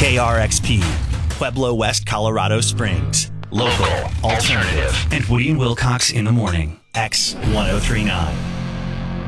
KRXP, Pueblo West, Colorado Springs. Local, alternative, and Woody and Wilcox in the morning. X1039.